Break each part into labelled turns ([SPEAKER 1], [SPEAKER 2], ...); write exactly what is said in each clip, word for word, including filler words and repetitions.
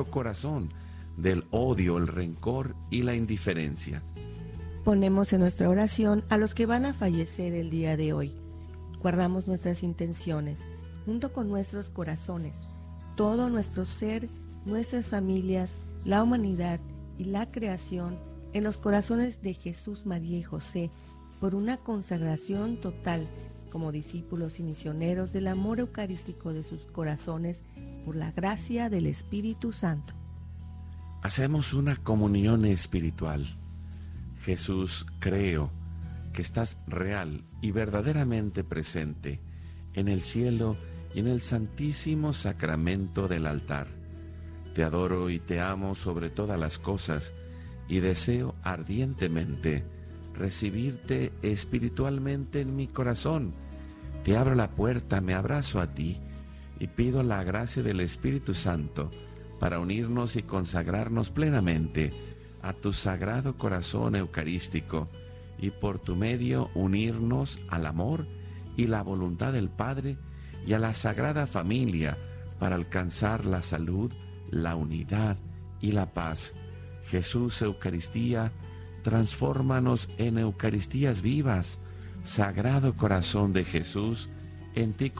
[SPEAKER 1] corazón del odio, el rencor y la indiferencia.
[SPEAKER 2] Ponemos en nuestra oración a los que van a fallecer el día de hoy. Guardamos nuestras intenciones, junto con nuestros corazones, todo nuestro ser, nuestras familias, la humanidad y la creación en los corazones de Jesús, María y José, por una consagración total como discípulos y misioneros del amor eucarístico de sus corazones, por la gracia del Espíritu Santo.
[SPEAKER 1] Hacemos una comunión espiritual. Jesús, creo que estás real y verdaderamente presente en el cielo y en el santísimo sacramento del altar. Te adoro y te amo sobre todas las cosas y deseo ardientemente recibirte espiritualmente en mi corazón. Te abro la puerta, me abrazo a ti y pido la gracia del Espíritu Santo para unirnos y consagrarnos plenamente a tu sagrado corazón eucarístico y por tu medio unirnos al amor y la voluntad del Padre y a la Sagrada Familia para alcanzar la salud, la unidad y la paz. Jesús, Eucaristía, transfórmanos en Eucaristías vivas. Sagrado Corazón de Jesús, en ti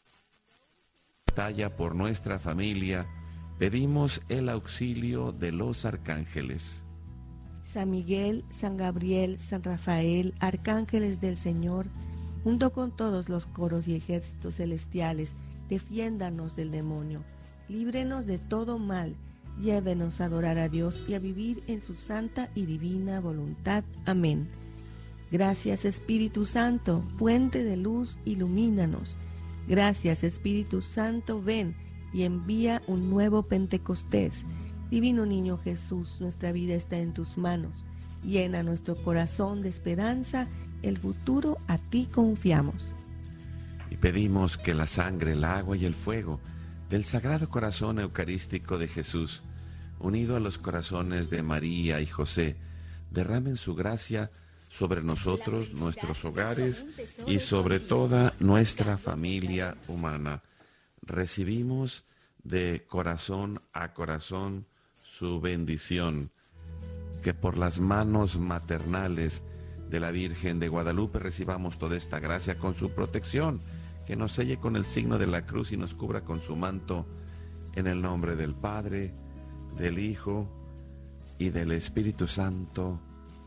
[SPEAKER 1] batalla por nuestra familia, pedimos el auxilio de los arcángeles.
[SPEAKER 2] San Miguel, San Gabriel, San Rafael, arcángeles del Señor, junto con todos los coros y ejércitos celestiales, defiéndanos del demonio, líbrenos de todo mal, llévenos a adorar a Dios y a vivir en su santa y divina voluntad. Amén. Gracias, Espíritu Santo, fuente de luz, ilumínanos. Gracias, Espíritu Santo, ven y envía un nuevo Pentecostés. Divino Niño Jesús, nuestra vida está en tus manos. Llena nuestro corazón de esperanza, el futuro a ti confiamos.
[SPEAKER 1] Y pedimos que la sangre, el agua y el fuego del Sagrado Corazón Eucarístico de Jesús, unido a los corazones de María y José, derramen su gracia sobre nosotros, nuestros hogares y sobre toda nuestra familia humana. Recibimos de corazón a corazón su bendición, que por las manos maternales de la Virgen de Guadalupe recibamos toda esta gracia con su protección, que nos selle con el signo de la cruz y nos cubra con su manto, en el nombre del Padre, del Hijo y del Espíritu Santo.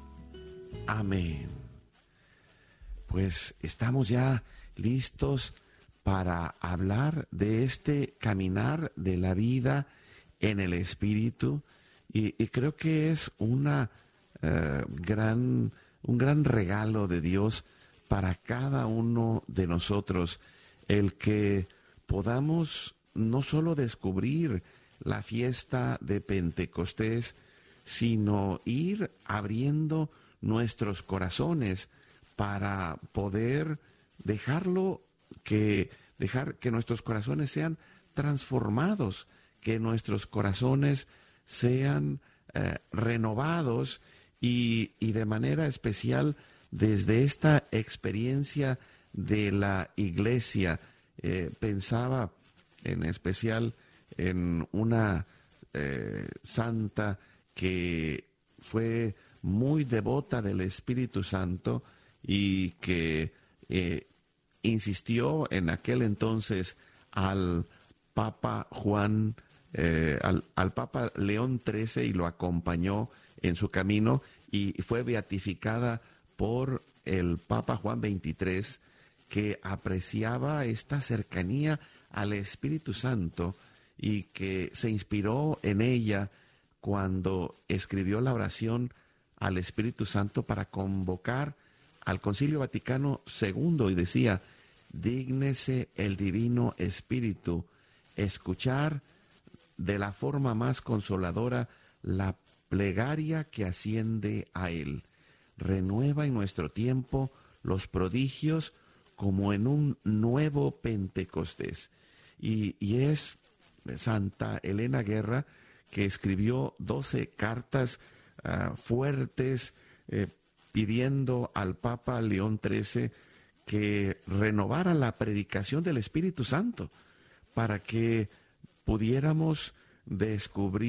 [SPEAKER 1] Amén. Pues estamos ya listos para hablar de este caminar de la vida en el Espíritu y, y creo que es una uh, gran, un gran regalo de Dios para cada uno de nosotros, el que podamos no solo descubrir la fiesta de Pentecostés, sino ir abriendo nuestros corazones para poder dejarlo que dejar que nuestros corazones sean transformados, que nuestros corazones sean eh, renovados y, y de manera especial desde esta experiencia de la Iglesia. Eh, pensaba en especial en una eh, santa que fue muy devota del Espíritu Santo y que eh, insistió en aquel entonces al Papa Juan, eh, al, al Papa León trece y lo acompañó en su camino y fue beatificada por el Papa Juan veintitrés, que apreciaba esta cercanía al Espíritu Santo y que se inspiró en ella cuando escribió la oración al Espíritu Santo para convocar al Concilio Vaticano segundo y decía: dígnese el Divino Espíritu escuchar de la forma más consoladora la plegaria que asciende a Él. Renueva en nuestro tiempo los prodigios como en un nuevo Pentecostés. Y, y es Santa Elena Guerra que escribió doce cartas uh, fuertes eh, pidiendo al Papa León trece que renovara la predicación del Espíritu Santo para que pudiéramos descubrir